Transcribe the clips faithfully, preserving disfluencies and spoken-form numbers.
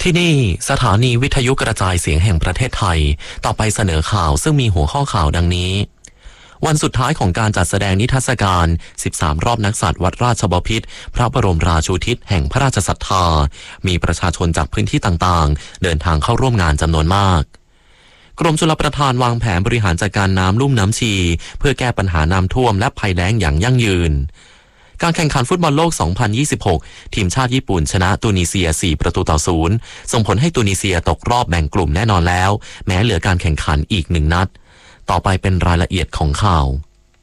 ที่นี่สถานีวิทยุกระจายเสียงแห่งประเทศไทยต่อไปเสนอข่าวซึ่งมีหัวข้อข่าวดังนี้วันสุดท้ายของการจัดแสดงนิทรรศการสิบสามรอบนักสัตว์วัดราชบพิตรพระบรมราชูทิศแห่งพระราชศรัทธามีประชาชนจากพื้นที่ต่างๆเดินทางเข้าร่วมงานจำนวนมากกรมชลประทานวางแผนบริหารจัดการน้ำลุ่มน้ำชีเพื่อแก้ปัญหาน้ำท่วมและภัยแล้งอย่างยั่งยืนการแข่งขันฟุตบอลโลก สองพันยี่สิบหก ทีมชาติญี่ปุ่นชนะตูนิเซีย สี่ประตูต่อศูนย์ส่งผลให้ตูนิเซียตกรอบแบ่งกลุ่มแน่นอนแล้วแม้เหลือการแข่งขันอีกหนึ่งนัดต่อไปเป็นรายละเอียดของข่าว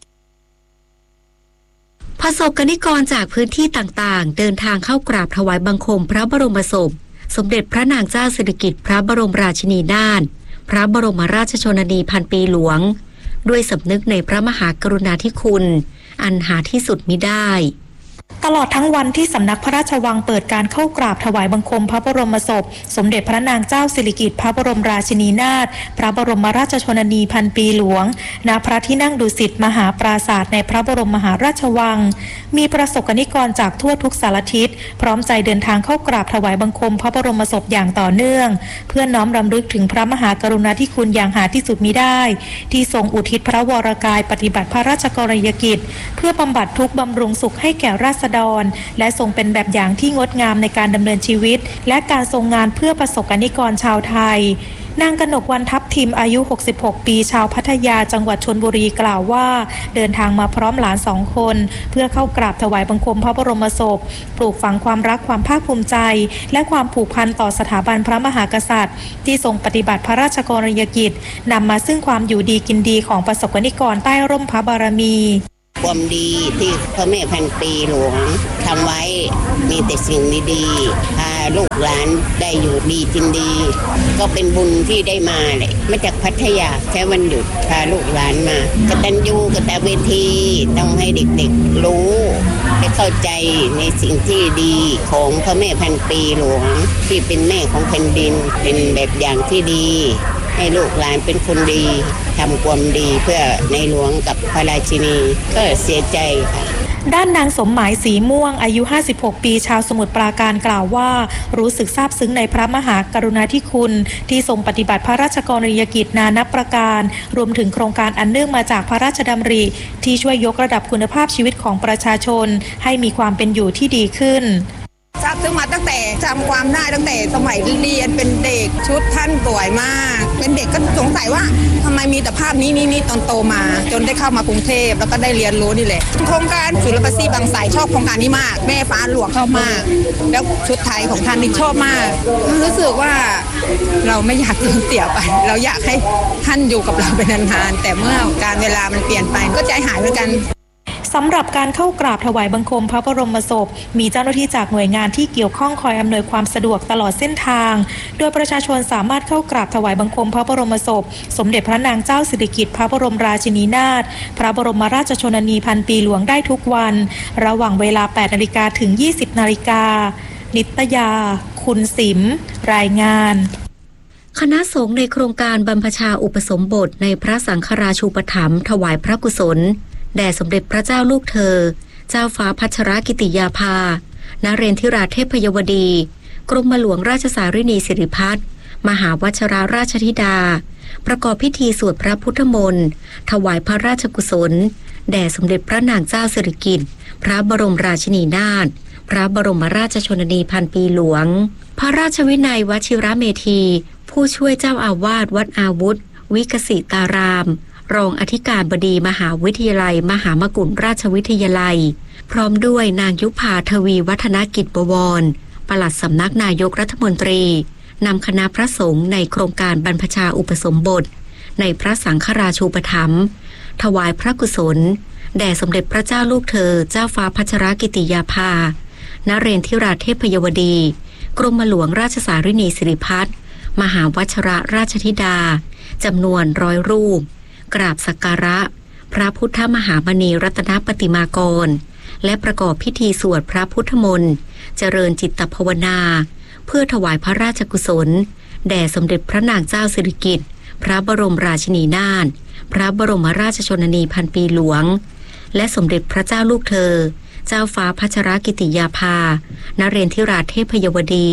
ประสบกนิกรจากพื้นที่ต่างๆเดินทางเข้ากราบถวายบังคมพระบรมศพสมเด็จพระนางเจ้าสิริกิติ์พระบรมราชินีนาถพระบรมราชชนนีพันปีหลวงด้วยสำนึกในพระมหากรุณาธิคุณอันหาที่สุดมิได้ตลอดทั้งวันที่สำนักพระราชวังเปิดการเข้ากราบถวายบังคมพระบรมศพสมเด็จพระนางเจ้าสิริกิติ์พระบรมราชินีนาถพระบรมราชชนนีพันปีหลวงณพระที่นั่งดุสิตมหาปราสาทในพระบรมมหาราชวังมีประสบกนิกรจากทั่วทุกสารทิศพร้อมใจเดินทางเข้ากราบถวายบังคมพระบรมศพอย่างต่อเนื่องเพื่อน้อมรำลึกถึงพระมหากรุณาธิคุณอย่างหาที่สุดมิได้ที่ทรงอุทิศพระวรกายปฏิบัติพระราชกรณียกิจเพื่อบำบัดทุกข์บำรุงสุขให้แก่ราษฎรและทรงเป็นแบบอย่างที่งดงามในการดำเนินชีวิตและการทรงงานเพื่อประสบกนิกรชาวไทยนางกนกวรรณทัพทิมอายุหกสิบหกปีชาวพัทยาจังหวัดชลบุรีกล่าวว่าเดินทางมาพร้อมหลานสองคนเพื่อเข้ากราบถวายบังคมพระบรมศพปลูกฝังความรักความภาคภูมิใจและความผูกพันต่อสถาบันพระมหากษัตริย์ที่ทรงปฏิบัติพระราชกรณียกิจนำมาซึ่งความอยู่ดีกินดีของประสบกนิกรใต้ร่มพระบารมีความดีที่พระแม่พันปีหลวงทำไว้มีแต่สิ่งดีๆพาลูกหลานได้อยู่ดีกินดีก็เป็นบุญที่ได้มาเลยมาจากพัทยาแค่วันหยุดพาลูกหลานมากตัญญูกตเวทีต้องให้เด็กๆรู้ให้เข้าใจในสิ่งที่ดีของพระแม่พันปีหลวงที่เป็นแม่ของแผ่นดินเป็นแบบอย่างที่ดีให้ลูกหลานเป็นคนดีทำความดีเพื่อในหลวงกับพระราชินีก็เสียใจค่ะด้านนางสมหมายสีม่วงอายุห้าสิบหกปีชาวสมุทรปราการกล่าวว่ารู้สึกซาบซึ้งในพระมหากรุณาธิคุณที่ทรงปฏิบัติพระราชกรณียกิจนานับประการรวมถึงโครงการอันเนื่องมาจากพระราชดำริที่ช่วยยกระดับคุณภาพชีวิตของประชาชนให้มีความเป็นอยู่ที่ดีขึ้นทราบซึ้งมาตั้งแต่จำความได้ตั้งแต่สมัยเรียนเป็นเด็กชุดท่านสวยมากเป็นเด็กก็สงสัยว่าทำไมมีแต่ภาพนี้นี่นี่ตอนโตมาจนได้เข้ามากรุงเทพแล้วก็ได้เรียนรู้นี่แหละโครงการศุลปศีบางไทรชอบโครงการนี้มากแม่ฟ้าหลวงชอบมากแล้วชุดไทยของท่านนี่ชอบมากรู้สึกว่าเราไม่อยากสูญเสียไปเราอยากให้ท่านอยู่กับเราเป็นนานๆแต่เมื่อการเวลามันเปลี่ยนไปก็ใจหายเหมือนกันสำหรับการเข้ากราบถวายบังคมพระบรมศพมีเจ้าหน้าที่จากหน่วยงานที่เกี่ยวข้องคอยอำนวยความสะดวกตลอดเส้นทางโดยประชาชนสามารถเข้ากราบถวายบังคมพระบรมศพสมเด็จพระนางเจ้าสิริกิติ์พระบรมราชินีนาถพระบรมราชชนนีพันปีหลวงได้ทุกวันระหว่างเวลา แปดนาฬิกา ถึง ยี่สิบนาฬิกานิตยาคุณสิมรายงานคณะสงฆ์ในโครงการบรรพชาอุปสมบทในพระสังฆราชูปถัมภ์ถวายพระกุศลแด่สมเด็จพระเจ้าลูกเธอเจ้าฟ้าพัชรกิติยาภานเรนทิราเทพยวดีกรมหลวงราชสารินีสิริพัฒน์มหาวชิราราชธิดาประกอบพิธีสวดพระพุทธมนต์ถวายพระราชกุศลแด่สมเด็จพระนางเจ้าสิริกิติ์พระบรมราชินีนาถพระบรมราชชนนีพันปีหลวงพระราชวินัยวชิระเมธีผู้ช่วยเจ้าอาวาสวัดอาวุธวิกสิตารามรองอธิการบดีมหาวิทยาลัยมหามกุฏราชวิทยาลัยพร้อมด้วยนางยุภาทวีวัฒนกิจบวรปลัดสำนักนายกรัฐมนตรีนำคณะพระสงฆ์ในโครงการบรรพชาอุปสมบทในพระสังฆราชูปถัมภ์ถวายพระกุศลแด่สมเด็จพระเจ้าลูกเธอเจ้าฟ้าพัชรกิติยาภานเรนทิราเทพยวดีกรมหลวงราชสารินีสิริพัฒน์มหาวชิราราชธิดาจำนวนร้อยรูปกราบสักการะพระพุทธมหามณีรัตนปฏิมากรและประกอบพิธีสวดพระพุทธมนต์เจริญจิตภาวนาเพื่อถวายพระราชกุศลแด่สมเด็จพระนางเจ้าสิริกิติ์พระบรมราชินีนาถพระบรมราชชนนีพันปีหลวงและสมเด็จพระเจ้าลูกเธอเจ้าฟ้าพัชรกิติยาภานเรนทิราเทพยวดี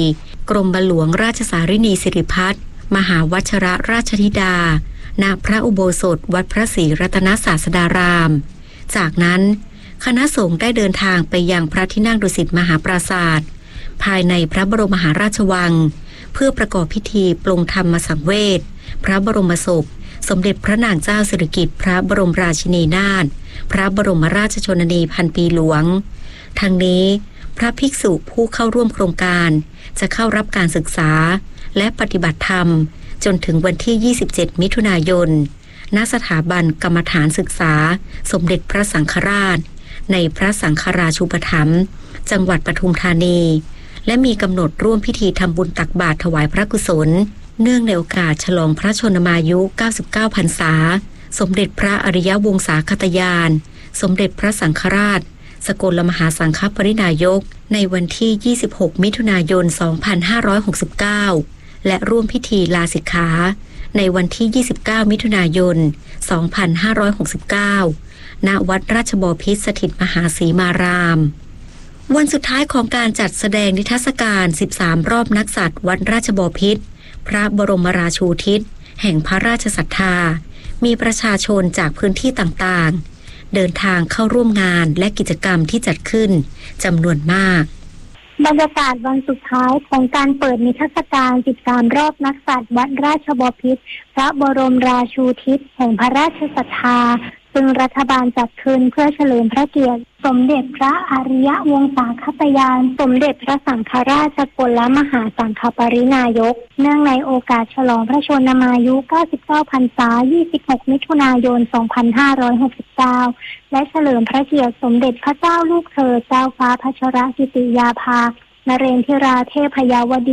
กรมหลวงราชสารินีสิริพัฒน์มหาวัชรราชธิดาณพระอุโบสถวัดพระศรีรัตนศาสดารามจากนั้นคณะสงฆ์ได้เดินทางไปยังพระที่นั่งดุสิตมหาปราสาทภายในพระบรมมหาราชวังเพื่อประกอบพิธีปลงธรรมสังเวชพระบรมศพสมเด็จพระนางเจ้าสิริกิติ์พระบรมราชินีนาถพระบรมราชชนนีพันปีหลวงทั้งนี้พระภิกษุผู้เข้าร่วมโครงการจะเข้ารับการศึกษาและปฏิบัติธรรมจนถึงวันที่ยี่สิบเจ็ดมิถุนายนณสถาบันกรรมฐานศึกษาสมเด็จพระสังฆราชในพระสังฆราชูปถัมภ์จังหวัดปทุมธานีและมีกำหนดร่วมพิธีทำบุญตักบาตรถวายพระกุศลเนื่องในโอกาสฉลองพระชนมายุเก้าสิบเก้าพรรษาสมเด็จพระอริยวงศาคตยานสมเด็จพระสังฆราชสกลมหาสังฆปรินายกในวันที่ยี่สิบหกมิถุนายนสองพันห้าร้อยหกสิบเก้าและร่วมพิธีลาสิกขาในวันที่ยี่สิบเก้ามิถุนายนสองพันห้าร้อยหกสิบเก้าณวัดราชบพิตรสถิตมหาสีมารามวันสุดท้ายของการจัดแสดงนิทรรศการสิบสามรอบนักสัตว์วัดราชบพิตรพระบรมราชูทิศแห่งพระราชศรัทธามีประชาชนจากพื้นที่ต่างๆเดินทางเข้าร่วมงานและกิจกรรมที่จัดขึ้นจำนวนมากบรรยากาศวันสุดท้ายของการเปิดนิทรรศการสิบสามรอบนักสัตว์วัดราชบพิตรพระบรมราชูทิศแห่งพระราชศรัทธาซึ่งรัฐบาลจัดขึ้นเพื่อเฉลิมพระเกียรติสมเด็จพระอริยวงศาคตยานสมเด็จพระสังฆราชสกลมหาสังฆปรินายกเนื่องในโอกาสฉลองพระชนมายุเก้าสิบเก้าพรรษายี่สิบหกมิถุนายนสองพันห้าร้อยหกสิบเก้าและเฉลิมพระเกียรติสมเด็จพระเจ้าลูกเธอเจ้าฟ้าพัชรกิติยาภานเรนทิราเทพยวดี